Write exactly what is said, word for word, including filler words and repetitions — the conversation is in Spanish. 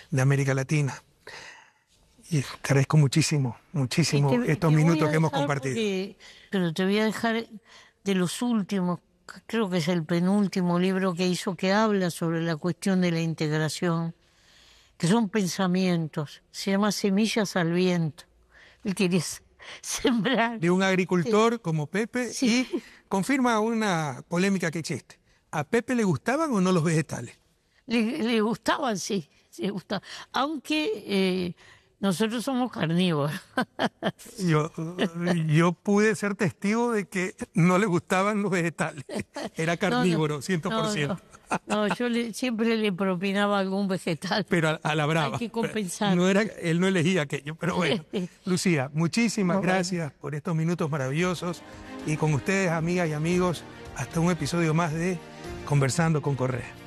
de América Latina. Y te agradezco muchísimo, muchísimo te, estos te minutos que hemos compartido. Porque, pero te voy a dejar de los últimos, creo que es el penúltimo libro que hizo, que habla sobre la cuestión de la integración, que son pensamientos, se llama Semillas al Viento. Él quería sembrar. De un agricultor sí. como Pepe, sí. y confirma una polémica que existe. ¿A Pepe le gustaban o no los vegetales? Le, le gustaban, sí, le gustaban. Aunque eh, nosotros somos carnívoros. Yo, yo pude ser testigo de que no le gustaban los vegetales. Era carnívoro, no, no, cien por ciento. No, no, yo le, siempre le propinaba algún vegetal. Pero a, a la brava. Hay que compensar. No era, él no elegía aquello, pero bueno. Lucía, muchísimas no, gracias bueno. por estos minutos maravillosos. Y con ustedes, amigas y amigos, hasta un episodio más de Conversando con Correa.